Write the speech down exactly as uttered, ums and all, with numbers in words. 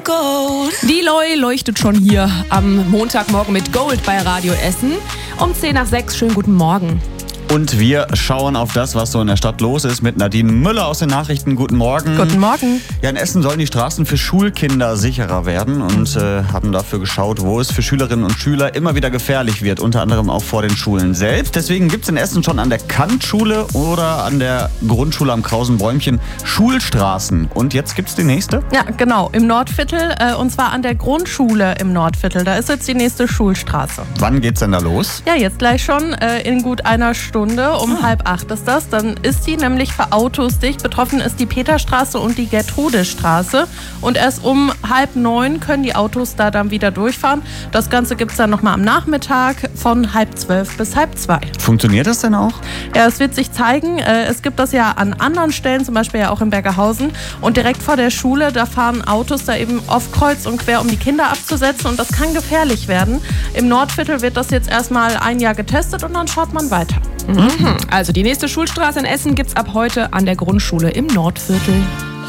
Die Loi leuchtet schon hier am Montagmorgen mit Gold bei Radio Essen. Um zehn nach sechs, schönen guten Morgen. Und wir schauen auf das, was so in der Stadt los ist, mit Nadine Müller aus den Nachrichten. Guten Morgen. Guten Morgen. Ja, in Essen sollen die Straßen für Schulkinder sicherer werden und äh, haben dafür geschaut, wo es für Schülerinnen und Schüler immer wieder gefährlich wird, unter anderem auch vor den Schulen selbst. Deswegen gibt es in Essen schon an der Kantschule oder an der Grundschule am Krausen-Bäumchen Schulstraßen. Und jetzt gibt es die nächste? Ja, genau, im Nordviertel, äh, und zwar an der Grundschule im Nordviertel. Da ist jetzt die nächste Schulstraße. Wann geht's denn da los? Ja, jetzt gleich schon, äh, in gut einer Stunde. Um ah. halb acht ist das. Dann ist die nämlich für Autos dicht. Betroffen ist die Peterstraße und die Gertrudestraße. Und erst um halb neun können die Autos da dann wieder durchfahren. Das Ganze gibt es dann nochmal am Nachmittag von halb zwölf bis halb zwei. Funktioniert das denn auch? Ja, es wird sich zeigen. Es gibt das ja an anderen Stellen, zum Beispiel ja auch in Bergerhausen. Und direkt vor der Schule, da fahren Autos da eben oft kreuz und quer, um die Kinder abzusetzen. Und das kann gefährlich werden. Im Nordviertel wird das jetzt erstmal ein Jahr getestet und dann schaut man weiter. Mhm. Also die nächste Schulstraße in Essen gibt's ab heute an der Grundschule im Nordviertel.